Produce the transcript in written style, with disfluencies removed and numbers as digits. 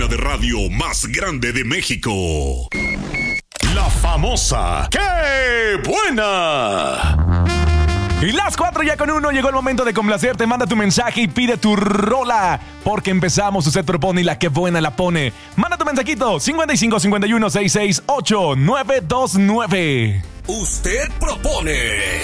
cabina de radio más grande de México. La famosa ¡Qué buena! Y las 4:01, llegó el momento de complacerte. Manda tu mensaje y pide tu rola, porque empezamos. Usted propone y la que buena la pone. Manda tu mensajito 55 51 66 8929. Usted propone.